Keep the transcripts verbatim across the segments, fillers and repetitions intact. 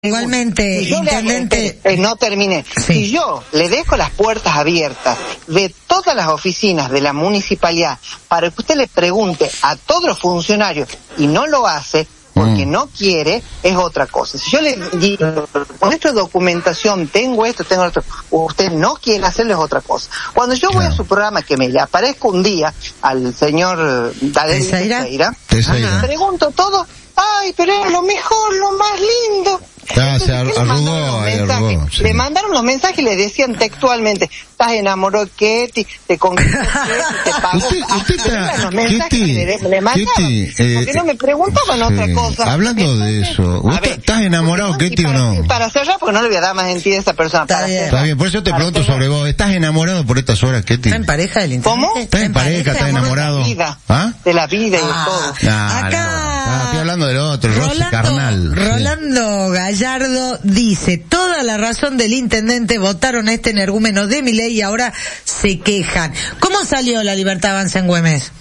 Igualmente, si intendente... le, eh, no terminé. Sí. Si yo le dejo las puertas abiertas de todas las oficinas de la municipalidad para que usted le pregunte a todos los funcionarios y no lo hace porque mm. no quiere, es otra cosa. Si yo le digo, con esta documentación tengo esto, tengo esto, usted no quiere hacerlo, es otra cosa. Cuando yo voy a su programa, que me le aparezco un día al señor David Teixeira, le pregunto todo, ay, pero es lo mejor, lo más lindo. Ah, se arrugó, arrugó, sí. Le mandaron los mensajes y le decían textualmente, estás enamorado de Ketty, te conquistó Ketty, te pagó. Usted, usted está, los mensajes Ketty, que le, le mandaban, Ketty, eh, porque no me preguntaban sí. otra cosa. Hablando Entonces, de eso, ¿usted ver, estás enamorado, Ketty, o no? Para cerrar, porque no le voy a dar más entidad a esa persona. Está para bien. Está bien, por eso te pregunto sobre vos, ¿estás enamorado por estas horas, Ketty? ¿Está en pareja del intendente? ¿Cómo? ¿Estás en pareja, estás enamorado? De la vida, ¿Ah? de la vida y de ah, todo. Nah, Acá... No. Ah, estoy hablando del otro, Rosy Carnal. Rolando sí. Gallardo dice, toda la razón del intendente, votaron a este energúmeno de Milei y ahora se quejan. ¿Cómo salió la Libertad Avanza en Güemes?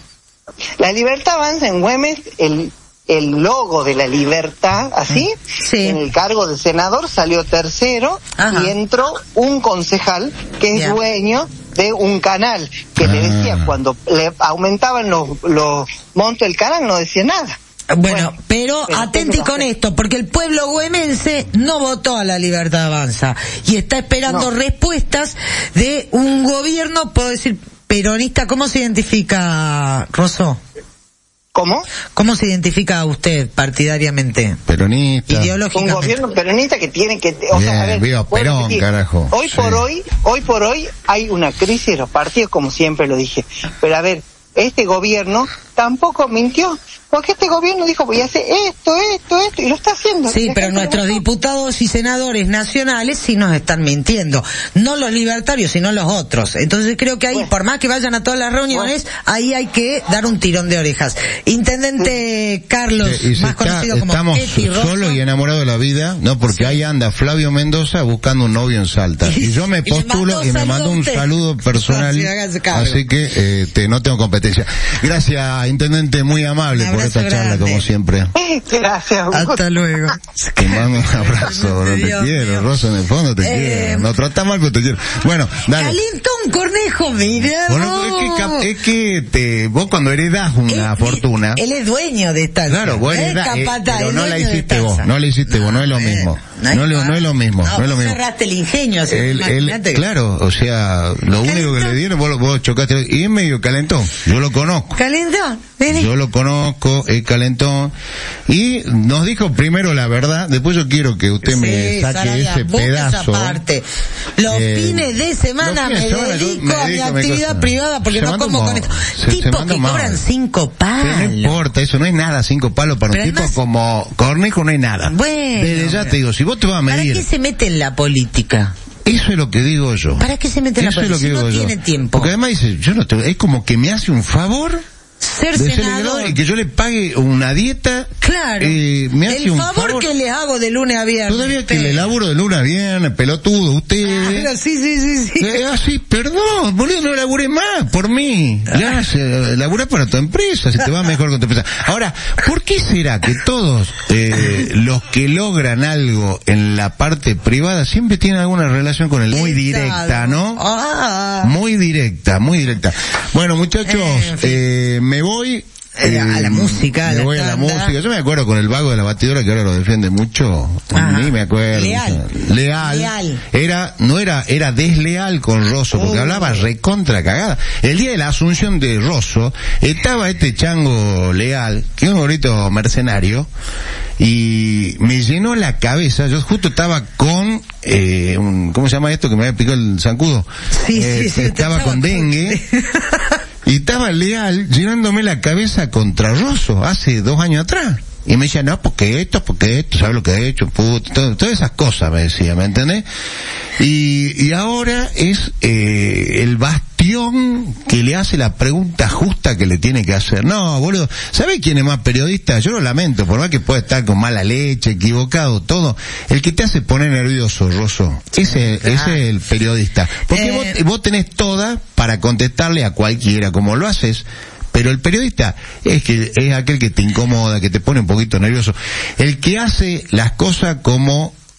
La Libertad Avanza en Güemes, el, el logo de la libertad, así, sí. en el cargo de senador salió tercero. Ajá. Y entró un concejal que es yeah. dueño de un canal, que ah. le decía, cuando le aumentaban los, los montos del canal, no decía nada. Bueno, bueno, pero, pero atenti con esto, porque el pueblo güemense no votó a la Libertad Avanza y está esperando no. respuestas de un gobierno, puedo decir, peronista. ¿Cómo se identifica, Rosso? ¿Cómo? ¿Cómo se identifica usted partidariamente? Peronista. Ideológicamente. Un gobierno peronista que tiene que... O Bien, sea, a ver, viva Perón, decir, carajo. Hoy sí. por hoy, hoy por hoy hay una crisis de los partidos, como siempre lo dije. Pero a ver, este gobierno tampoco mintió. Porque este gobierno dijo, voy a hacer esto, esto, esto, y lo está haciendo. Sí, pero nuestros diputados y senadores nacionales sí nos están mintiendo. No los libertarios, sino los otros. Entonces creo que ahí, bueno. por más que vayan a todas las reuniones, bueno. ahí hay que dar un tirón de orejas. Intendente sí. Carlos, sí, más está, conocido como estamos Ketty Rosso. Solo y enamorado de la vida, no, porque sí. ahí anda Flavio Mendoza buscando un novio en Salta. Y yo me postulo y, y me mando un saludo personal. Sí, así que eh, te, no tengo competencia. Gracias, Intendente, muy amable por esta grande. charla, como siempre. Gracias. Hasta luego. Te mando un abrazo, no te Dios quiero, Dios. Rosso, en el fondo te eh, quiero. No trata mal, pero te quiero. Bueno, dale. Calentó un cornejo, mira. Bueno, es que, es que te, vos cuando heredás una él, fortuna. Él es dueño de esta. Claro, vos heredás, eh, pero no la hiciste vos, no la hiciste vos, no es lo mismo. No, no, no, no es lo mismo, no, no es lo mismo. cerraste el ingenio, así el, el, claro, o sea, lo único que le dieron, vos, vos chocaste, y es medio calentón, yo lo conozco. ¿Calentón? Vení. Yo lo conozco, es calentón, y nos dijo primero la verdad, después yo quiero que usted sí, me saque Saraya, ese pedazo. Parte. Los eh, fines de semana me dedico, me dedico a mi actividad privada porque no como con esto. Se, Tipos se que mal. cobran cinco palos. Pero no importa, eso no es nada, cinco palos para Pero un además, tipo como Cornejo no es nada. Bueno. Desde ya te digo, si vos te vas a medir. ¿Para qué se mete en la política? Eso es lo que digo yo. ¿Para qué se mete en la política? Eso es lo que si digo no yo. tiene tiempo. Porque además dice, yo no te, es como que me hace un favor. Ser de senador. Ser y que yo le pague una dieta. Claro. Eh, me hace el un favor, favor que les hago de lunes a viernes. Todavía que le laburo de lunes a viernes, pelotudo, usted. Ah, sí, sí, sí, sí. Eh, ah, sí, perdón, boludo, no labure más por mí. Ya, se, labura para tu empresa, si te va mejor con tu empresa. Ahora, ¿por qué será que todos eh, los que logran algo en la parte privada siempre tienen alguna relación con el muy directa, ¿no? Ah. Muy directa, muy directa. Bueno, muchachos, eh, en fin. eh me voy eh, a la música, me a la voy tanda. a la música. Yo me acuerdo con el vago de la batidora que ahora lo defiende mucho. Ajá. Ni me acuerdo. Leal. Leal. Leal. Era, no era, era desleal con Rosso, porque oh. hablaba recontra cagada. El día de la asunción de Rosso, estaba este chango Leal, que es un bonito mercenario, y me llenó la cabeza. Yo justo estaba con eh, un, ¿cómo se llama esto que me había picado el zancudo? Sí, eh, sí, sí. Estaba, estaba con dengue. Y estaba Leal llenándome la cabeza contra Rosso hace dos años atrás. Y me decía, no, porque esto, porque esto, ¿sabes lo que he hecho? Puto, todo, todas esas cosas me decía, ¿me entendés? Y, y ahora es eh, el bastión que le hace la pregunta justa que le tiene que hacer. No, boludo, ¿sabés quién es más periodista? Yo lo lamento, por más que pueda estar con mala leche, equivocado, todo. El que te hace poner nervioso, Rosso, ese, ese es el periodista. Porque eh... vos, vos tenés toda para contestarle a cualquiera, como lo haces. Pero el periodista es que es aquel que te incomoda, que te pone un poquito nervioso. El que hace las cosas como